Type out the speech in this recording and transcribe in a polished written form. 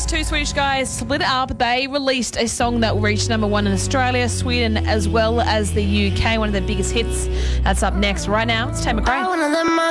two Swedish guys split up. They released a song that reached number one in Australia, Sweden, as well as the UK, one of their biggest hits. That's up next. Right now, it's Tate McRae.